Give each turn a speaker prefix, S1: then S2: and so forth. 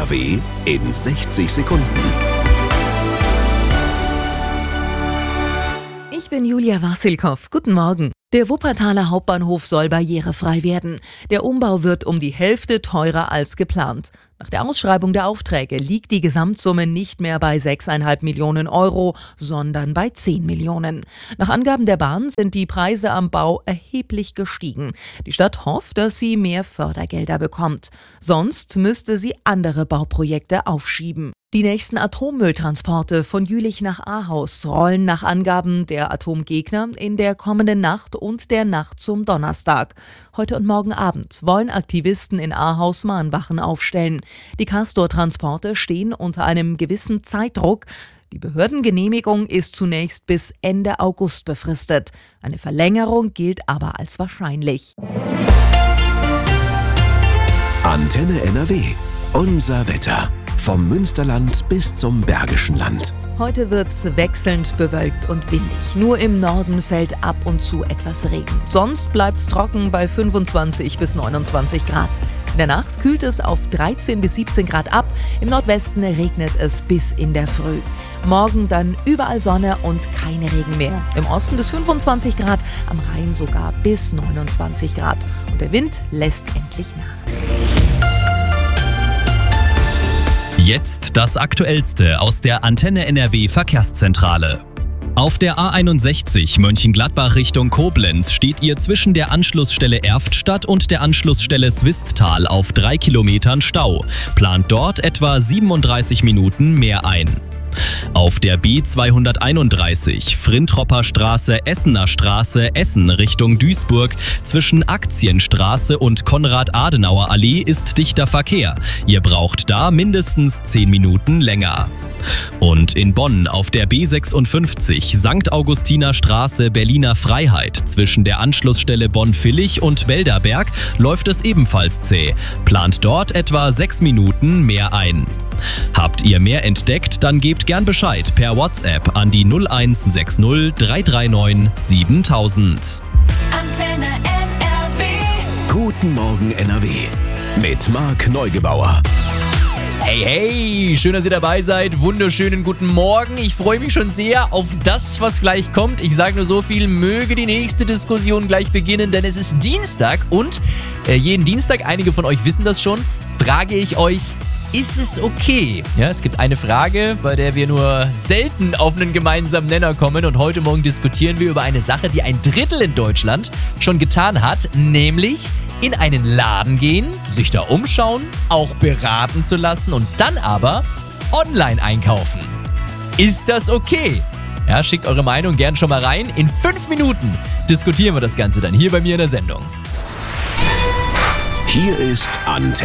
S1: NRW in 60 Sekunden.
S2: Ich bin Julia Wassilkow. Guten Morgen. Der Wuppertaler Hauptbahnhof soll barrierefrei werden. Der Umbau wird um die Hälfte teurer als geplant. Nach der Ausschreibung der Aufträge liegt die Gesamtsumme nicht mehr bei 6,5 Millionen Euro, sondern bei 10 Millionen. Nach Angaben der Bahn sind die Preise am Bau erheblich gestiegen. Die Stadt hofft, dass sie mehr Fördergelder bekommt. Sonst müsste sie andere Bauprojekte aufschieben. Die nächsten Atommülltransporte von Jülich nach Ahaus rollen nach Angaben der Atomgegner in der kommenden Nacht und der Nacht zum Donnerstag. Heute und morgen Abend wollen Aktivisten in Ahaus Mahnwachen aufstellen. Die Castor-Transporte stehen unter einem gewissen Zeitdruck. Die Behördengenehmigung ist zunächst bis Ende August befristet. Eine Verlängerung gilt aber als wahrscheinlich.
S1: Antenne NRW. Unser Wetter. Vom Münsterland bis zum Bergischen Land.
S2: Heute wird's wechselnd bewölkt und windig. Nur im Norden fällt ab und zu etwas Regen. Sonst bleibt's trocken bei 25 bis 29 Grad. In der Nacht kühlt es auf 13 bis 17 Grad ab. Im Nordwesten regnet es bis in der Früh. Morgen dann überall Sonne und keine Regen mehr. Im Osten bis 25 Grad, am Rhein sogar bis 29 Grad. Und der Wind lässt endlich nach.
S3: Jetzt das Aktuellste aus der Antenne NRW Verkehrszentrale. Auf der A61 Mönchengladbach Richtung Koblenz steht ihr zwischen der Anschlussstelle Erftstadt und der Anschlussstelle Swisttal auf 3 Kilometern Stau. Plant dort etwa 37 Minuten mehr ein. Auf der B231 Frintropper Straße, Essener Straße, Essen Richtung Duisburg zwischen Aktienstraße und Konrad-Adenauer Allee ist dichter Verkehr. Ihr braucht da mindestens 10 Minuten länger. Und in Bonn auf der B56 St. Augustiner Straße, Berliner Freiheit zwischen der Anschlussstelle Bonn-Villig und Belderberg läuft es ebenfalls zäh. Plant dort etwa 6 Minuten mehr ein. Habt ihr mehr entdeckt, dann gebt gern Bescheid per WhatsApp an die 0160 339 7000.
S4: Antenne NRW.
S1: Guten Morgen NRW. Mit Marc Neugebauer.
S5: Hey, schön, dass ihr dabei seid. Wunderschönen guten Morgen. Ich freue mich schon sehr auf das, was gleich kommt. Ich sage nur so viel, möge die nächste Diskussion gleich beginnen, denn es ist Dienstag und jeden Dienstag, einige von euch wissen das schon, frage ich euch, ist es okay? Ja, es gibt eine Frage, bei der wir nur selten auf einen gemeinsamen Nenner kommen und heute Morgen diskutieren wir über eine Sache, die 1/3 in Deutschland schon getan hat, nämlich in einen Laden gehen, sich da umschauen, auch beraten zu lassen und dann aber online einkaufen. Ist das okay? Ja, schickt eure Meinung gern schon mal rein. In 5 Minuten diskutieren wir das Ganze dann hier bei mir in der Sendung.
S1: Hier ist Antenne